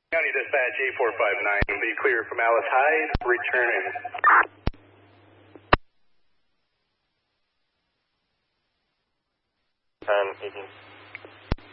County Dispatch 8459, be clear from Alice Hyde, returning. And 18.